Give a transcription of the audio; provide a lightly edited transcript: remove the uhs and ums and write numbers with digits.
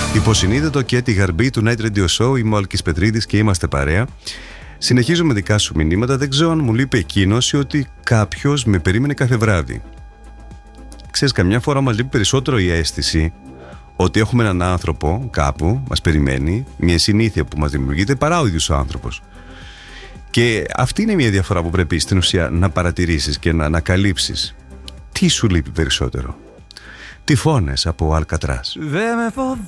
Υποσυνείδητο και τη γαρμπή του Night Radio Show. Είμαι ο Άλκης Πετρίδης και είμαστε παρέα. Συνεχίζω με δικά σου μηνύματα. Δεν ξέρω αν μου λείπει εκείνος ή ότι κάποιος με περίμενε κάθε βράδυ. Ξέρεις, καμιά φορά μας λείπει περισσότερο η αίσθηση ότι έχουμε έναν άνθρωπο κάπου, μας περιμένει, μια συνήθεια που μας δημιουργείται, παρά ο ίδιος ο άνθρωπος. Και αυτή είναι μια διαφορά που πρέπει στην ουσία να παρατηρήσεις και να ανακαλύψεις. Τι σου λείπει περισσότερο? Τυφώνες από Αλκατράς. Δεν με φοβάμαι